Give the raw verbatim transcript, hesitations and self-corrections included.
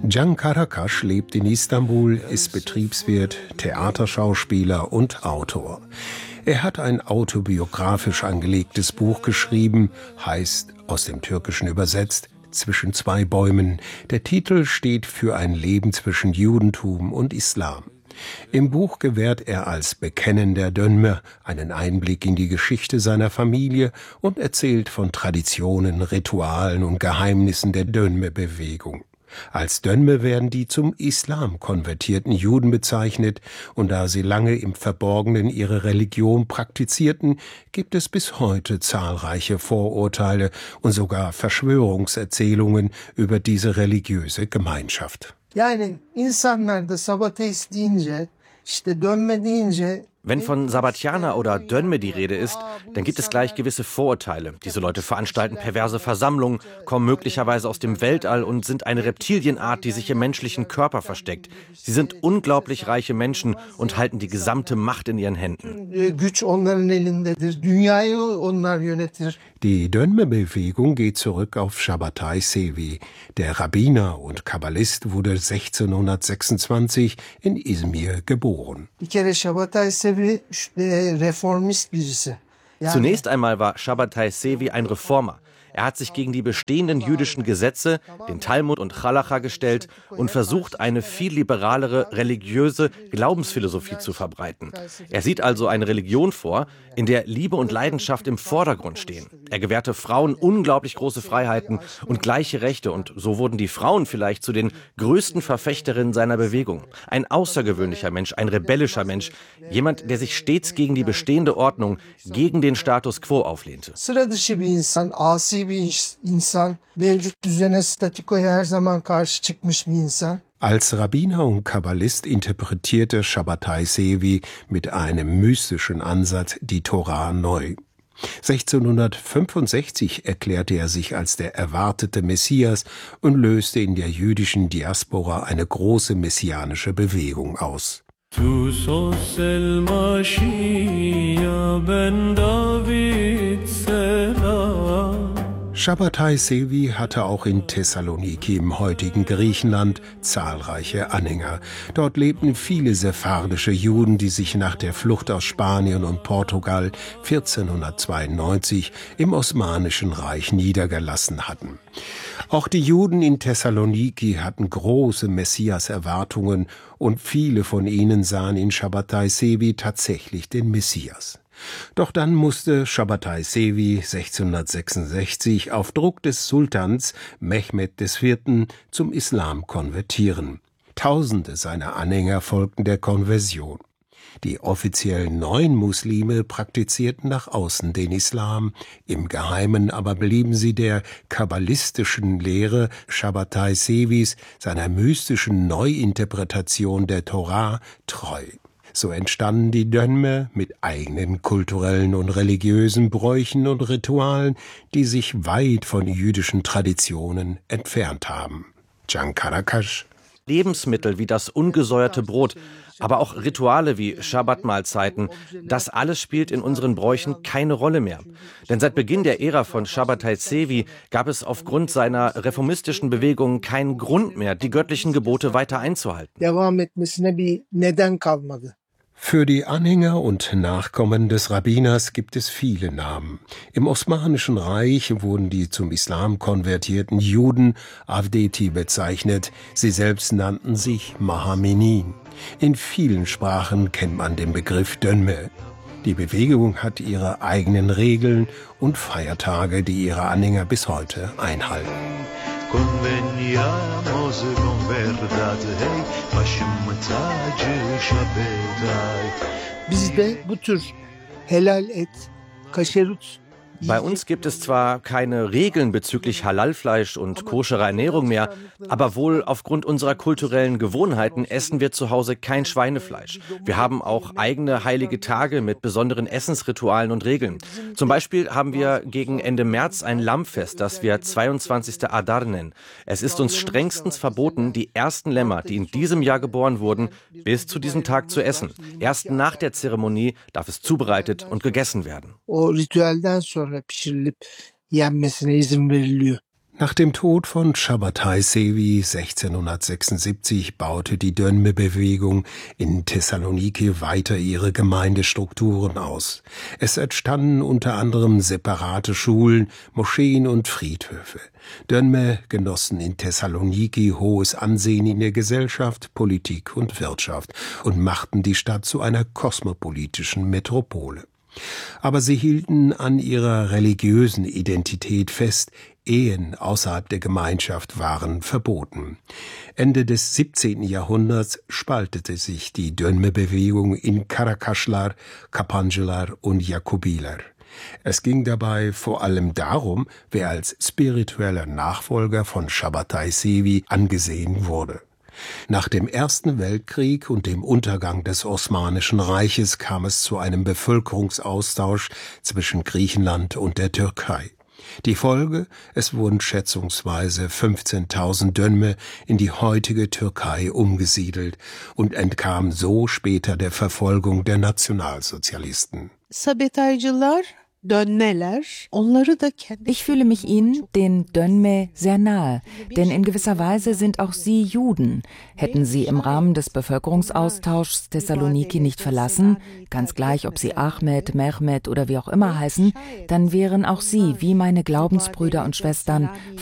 Can Karakaş lebt in Istanbul, ist Betriebswirt, Theaterschauspieler und Autor. Er hat ein autobiografisch angelegtes Buch geschrieben, heißt, aus dem Türkischen übersetzt, Zwischen zwei Bäumen. Der Titel steht für ein Leben zwischen Judentum und Islam. Im Buch gewährt er als bekennender Dönme einen Einblick in die Geschichte seiner Familie und erzählt von Traditionen, Ritualen und Geheimnissen der Dönme-Bewegung. Als Dönme werden die zum Islam konvertierten Juden bezeichnet, und da sie lange im Verborgenen ihre Religion praktizierten, gibt es bis heute zahlreiche Vorurteile und sogar Verschwörungserzählungen über diese religiöse Gemeinschaft. Yani insanlarda Sabateist deyince, işte dönme deyince. Wenn von Sabbatjaner oder Dönme die Rede ist, dann gibt es gleich gewisse Vorurteile. Diese Leute veranstalten perverse Versammlungen, kommen möglicherweise aus dem Weltall und sind eine Reptilienart, die sich im menschlichen Körper versteckt. Sie sind unglaublich reiche Menschen und halten die gesamte Macht in ihren Händen. Die Dönme-Bewegung geht zurück auf Shabbatai Sevi. Der Rabbiner und Kabbalist wurde sechzehnhundertsechsundzwanzig in Izmir geboren. Zunächst einmal war Shabbatai Sevi ein Reformer. Er hat sich gegen die bestehenden jüdischen Gesetze, den Talmud und Chalacha gestellt und versucht, eine viel liberalere religiöse Glaubensphilosophie zu verbreiten. Er sieht also eine Religion vor, in der Liebe und Leidenschaft im Vordergrund stehen. Er gewährte Frauen unglaublich große Freiheiten und gleiche Rechte, und so wurden die Frauen vielleicht zu den größten Verfechterinnen seiner Bewegung. Ein außergewöhnlicher Mensch, ein rebellischer Mensch, jemand, der sich stets gegen die bestehende Ordnung, gegen den Status quo auflehnte. Als Rabbiner und Kabbalist interpretierte Shabbatai Sevi mit einem mystischen Ansatz die Tora neu. sechzehnhundertfünfundsechzig erklärte er sich als der erwartete Messias und löste in der jüdischen Diaspora eine große messianische Bewegung aus. Tu sos el Mashiach ben David Selah. Shabbatai Sevi hatte auch in Thessaloniki im heutigen Griechenland zahlreiche Anhänger. Dort lebten viele sephardische Juden, die sich nach der Flucht aus Spanien und Portugal vierzehnhundertzweiundneunzig im Osmanischen Reich niedergelassen hatten. Auch die Juden in Thessaloniki hatten große Messias-Erwartungen, und viele von ihnen sahen in Shabbatai Sevi tatsächlich den Messias. Doch dann musste Shabbatai Sevi sechzehnhundertsechsundsechzig auf Druck des Sultans Mehmed der Vierte zum Islam konvertieren. Tausende seiner Anhänger folgten der Konversion. Die offiziellen neuen Muslime praktizierten nach außen den Islam, im Geheimen aber blieben sie der kabbalistischen Lehre Shabbatai Sevis, seiner mystischen Neuinterpretation der Tora, treu. So entstanden die Dönme mit eigenen kulturellen und religiösen Bräuchen und Ritualen, die sich weit von jüdischen Traditionen entfernt haben. Can Karakaş. Lebensmittel wie das ungesäuerte Brot, aber auch Rituale wie Schabbatmahlzeiten, das alles spielt in unseren Bräuchen keine Rolle mehr. Denn seit Beginn der Ära von Shabbatai Sevi gab es aufgrund seiner reformistischen Bewegung keinen Grund mehr, die göttlichen Gebote weiter einzuhalten. Für die Anhänger und Nachkommen des Rabbiners gibt es viele Namen. Im Osmanischen Reich wurden die zum Islam konvertierten Juden Avdeti bezeichnet. Sie selbst nannten sich Mahamenin. In vielen Sprachen kennt man den Begriff Dönme. Die Bewegung hat ihre eigenen Regeln und Feiertage, die ihre Anhänger bis heute einhalten. Bizde bu tür helal et, kaşerut. Bei uns gibt es zwar keine Regeln bezüglich Halalfleisch und koscherer Ernährung mehr, aber wohl aufgrund unserer kulturellen Gewohnheiten essen wir zu Hause kein Schweinefleisch. Wir haben auch eigene heilige Tage mit besonderen Essensritualen und Regeln. Zum Beispiel haben wir gegen Ende März ein Lammfest, das wir zweiundzwanzigsten Adar nennen. Es ist uns strengstens verboten, die ersten Lämmer, die in diesem Jahr geboren wurden, bis zu diesem Tag zu essen. Erst nach der Zeremonie darf es zubereitet und gegessen werden. O ritüelden sonra pişirilip yenmesine izin veriliyor. Nach dem Tod von Chabbatai Sevi sechzehnhundertsechsundsiebzig baute die Dönme-Bewegung in Thessaloniki weiter ihre Gemeindestrukturen aus. Es entstanden unter anderem separate Schulen, Moscheen und Friedhöfe. Dönme genossen in Thessaloniki hohes Ansehen in der Gesellschaft, Politik und Wirtschaft und machten die Stadt zu einer kosmopolitischen Metropole. Aber sie hielten an ihrer religiösen Identität fest. Ehen außerhalb der Gemeinschaft waren verboten. Ende des siebzehnten Jahrhunderts spaltete sich die Dönme-Bewegung in Karakaşlar, Kapancılar und Yakubiler. Es ging dabei vor allem darum, wer als spiritueller Nachfolger von Chabbatai Sevi angesehen wurde. Nach dem Ersten Weltkrieg und dem Untergang des Osmanischen Reiches kam es zu einem Bevölkerungsaustausch zwischen Griechenland und der Türkei. Die Folge: Es wurden schätzungsweise fünfzehntausend Dönme in die heutige Türkei umgesiedelt und entkamen so später der Verfolgung der Nationalsozialisten. Sabetaycılar, Dönmeler, onları da kendi... Ich fühle mich ihnen, den Dönme, sehr nahe, denn in gewisser Weise sind auch sie Juden. Hätten sie im Rahmen des Bevölkerungsaustauschs Thessaloniki nicht verlassen, ganz gleich, ob sie Ahmed, Mehmet oder wie auch immer heißen, dann wären auch sie, wie meine Glaubensbrüder und Schwestern,